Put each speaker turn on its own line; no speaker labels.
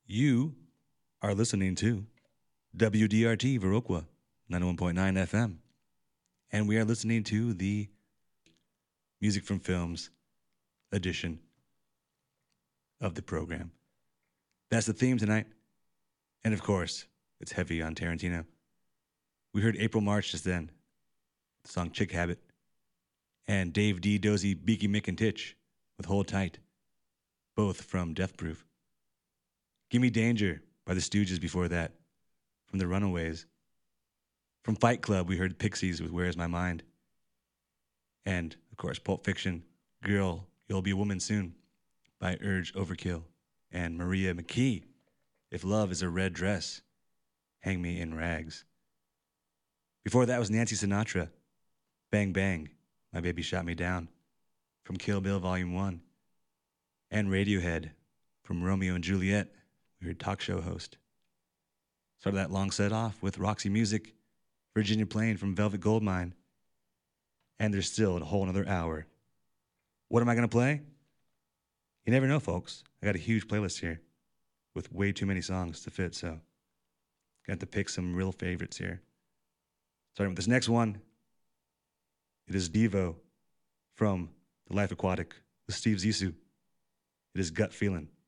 You are listening to WDRT Viroqua 91.9 FM. And we are listening to the Music from Films edition of the program. That's the theme tonight. And of course, it's heavy on Tarantino. We heard April March just then, the song Chick Habit, and Dave D. Dozy, Beaky Mick and Titch with Hold Tight, both from Death Proof. Gimme Danger by the Stooges before that, from the Runaways. From Fight Club, we heard Pixies with Where's My Mind. And, of course, Pulp Fiction, Girl, You'll Be a Woman Soon by Urge Overkill. And Maria McKee, If Love is a Red Dress, Hang Me in Rags. Before that was Nancy Sinatra, Bang Bang, My Baby Shot Me Down, from Kill Bill Volume 1. And Radiohead, from Romeo and Juliet, we heard Talk Show Host. Started that long set off with Roxy Music, Virginia Plain from Velvet Goldmine. And there's still a whole another hour. What am I going to play? You never know, folks. I got a huge playlist here with way too many songs to fit, so got to pick some real favorites here. Starting with this next one, it is Devo from The Life Aquatic with Steve Zissou. It is Gut Feeling.